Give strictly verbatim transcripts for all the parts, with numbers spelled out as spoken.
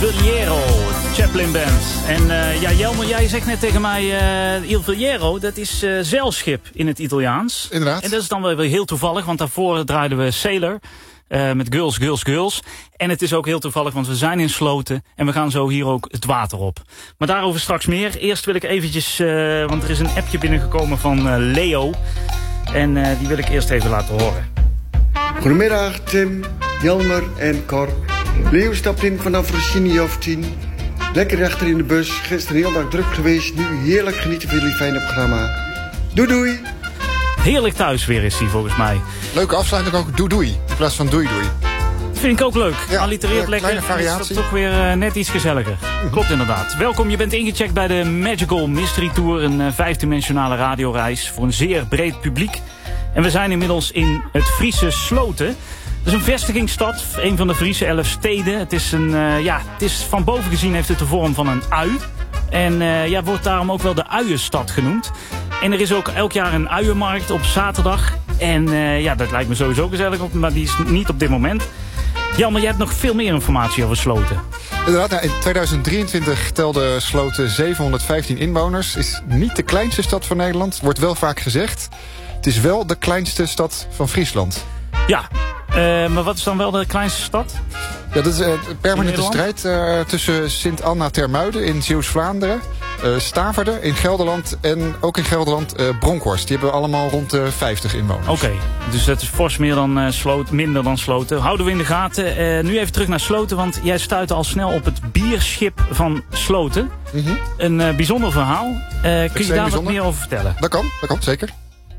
Villero, Chaplin Band. En uh, ja, Jelmer, jij zegt net tegen mij, uh, Il Villero, dat is uh, zeilschip in het Italiaans. Inderdaad. En dat is dan wel weer heel toevallig, want daarvoor draaiden we Sailor. Uh, met Girls, Girls, Girls. En het is ook heel toevallig, want we zijn in Sloten. En we gaan zo hier ook het water op. Maar daarover straks meer. Eerst wil ik eventjes, uh, want er is een appje binnengekomen van uh, Leo. En uh, die wil ik eerst even laten horen. Goedemiddag Tim, Jelmer en Cor. Leo stapt in vanaf Rossini of tien. Lekker achter in de bus. Gisteren heel dag druk geweest. Nu heerlijk genieten van jullie fijne programma. Doei doei. Heerlijk thuis weer is hij volgens mij. Leuke afsluiting ook doei doei. In plaats van doei doei. Vind ik ook leuk. Ja, Allitereert lekker. Kleine variatie. Is toch weer uh, net iets gezelliger. Mm-hmm. Klopt inderdaad. Welkom, je bent ingecheckt bij de Magical Mystery Tour. Een uh, vijfdimensionale radioreis voor een zeer breed publiek. En we zijn inmiddels in het Friese Sloten. Dat is een vestigingsstad, een van de Friese elf steden. Het is een, uh, ja, het is van boven gezien heeft het de vorm van een ui. En uh, ja, wordt daarom ook wel de Uienstad genoemd. En er is ook elk jaar een uienmarkt op zaterdag. En uh, ja, dat lijkt me sowieso gezellig op, maar die is niet op dit moment. Jan, maar jij hebt nog veel meer informatie over Sloten. Inderdaad, nou, in tweeduizend drieëntwintig telde Sloten zevenhonderdvijftien inwoners. Is niet de kleinste stad van Nederland, wordt wel vaak gezegd. Het is wel de kleinste stad van Friesland. Ja, uh, maar wat is dan wel de kleinste stad? Ja, dat is een uh, permanente strijd uh, tussen Sint-Anna-ter-Muiden in Zeeuws-Vlaanderen, uh, Staverde in Gelderland en ook in Gelderland uh, Bronkhorst. Die hebben allemaal rond de vijftig inwoners. Oké, okay, dus dat is fors meer dan uh, Sloten, minder dan Sloten. Houden we in de gaten. Uh, nu even terug naar Sloten, want jij stuitte al snel op het bierschip van Sloten. Mm-hmm. Een uh, bijzonder verhaal. Uh, kun je daar bijzonder? Wat meer over vertellen? Dat kan, dat kan, zeker.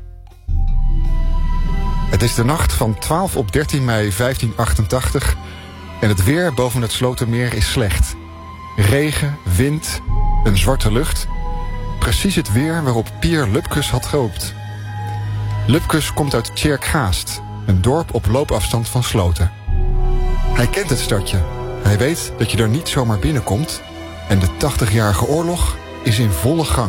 Het is de nacht van twaalf op dertien mei vijftien achtentachtig en het weer boven het Slotermeer is slecht. Regen, wind, een zwarte lucht. Precies het weer waarop Pier Lupkes had gehoopt. Lupkes komt uit Tjerkgaast, een dorp op loopafstand van Sloten. Hij kent het stadje. Hij weet dat je er niet zomaar binnenkomt en de tachtigjarige oorlog is in volle gang.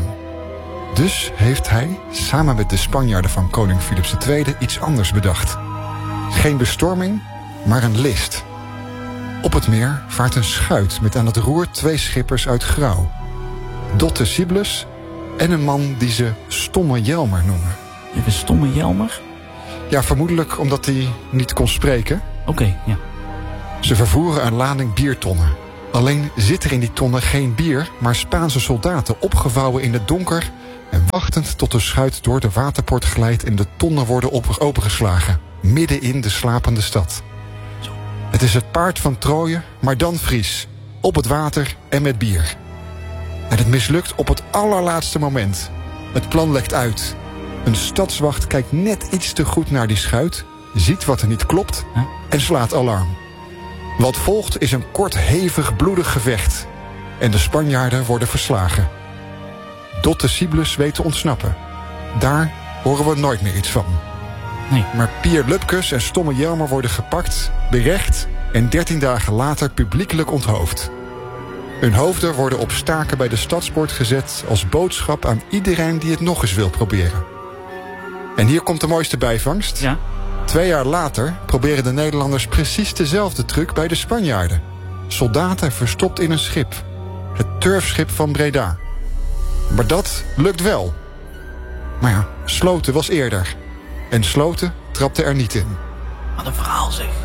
Dus heeft hij, samen met de Spanjaarden van koning Philips de Tweede, iets anders bedacht. Geen bestorming, maar een list. Op het meer vaart een schuit met aan het roer twee schippers uit Grauw. Dotte Siblus en een man die ze Stomme Jelmer noemen. Even Stomme Jelmer? Ja, vermoedelijk omdat hij niet kon spreken. Oké, okay, ja. Ze vervoeren een lading biertonnen. Alleen zit er in die tonnen geen bier, maar Spaanse soldaten opgevouwen in het donker en wachtend tot de schuit door de waterpoort glijdt en de tonnen worden op- opengeslagen, midden in de slapende stad. Het is het paard van Troje, maar dan Fries, op het water en met bier. En het mislukt op het allerlaatste moment. Het plan lekt uit. Een stadswacht kijkt net iets te goed naar die schuit, ziet wat er niet klopt en slaat alarm. Wat volgt is een kort, hevig, bloedig gevecht. En de Spanjaarden worden verslagen. Dotte Siblus weet te ontsnappen. Daar horen we nooit meer iets van. Nee. Maar Pier Lupkes en Stomme Jelmer worden gepakt, berecht en dertien dagen later publiekelijk onthoofd. Hun hoofden worden op staken bij de stadspoort gezet als boodschap aan iedereen die het nog eens wil proberen. En hier komt de mooiste bijvangst. Ja? Twee jaar later proberen de Nederlanders precies dezelfde truc bij de Spanjaarden. Soldaten verstopt in een schip. Het turfschip van Breda. Maar dat lukt wel. Maar ja, Sloten was eerder. En Sloten trapte er niet in. Wat een verhaal zeg.